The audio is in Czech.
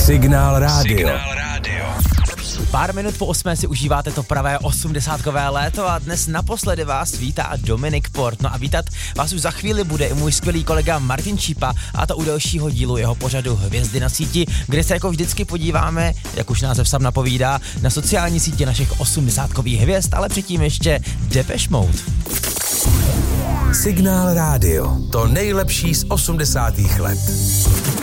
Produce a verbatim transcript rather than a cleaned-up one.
Signál rádio. Signál rádio. Pár minut po osmé si užíváte to pravé osmdesátkové léto a dnes naposledy vás vítá Dominik Port. No a vítat vás už za chvíli bude i můj skvělý kolega Martin Čípa, a to u dalšího dílu jeho pořadu Hvězdy na síti, kde se jako vždycky podíváme, jak už název sám napovídá, na sociální sítě našich osmdesátkových hvězd, ale předtím ještě Depeche Mode. Signál rádio. To nejlepší z osmdesátých let.